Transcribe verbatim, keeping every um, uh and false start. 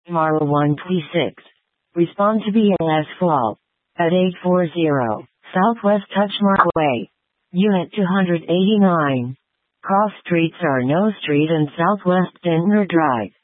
Mara one twenty-six. Respond to B L S fault. At eight forty Southwest Touchmark Way. Unit two eighty-nine. Cross streets are No Street and Southwest Denver Drive.